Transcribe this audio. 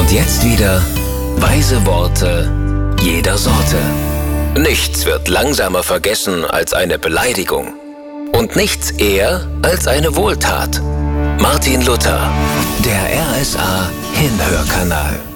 Und jetzt wieder weise Worte jeder Sorte. Nichts wird langsamer vergessen als eine Beleidigung. Und nichts eher als eine Wohltat. Martin Luther, der RSA Hinhörkanal.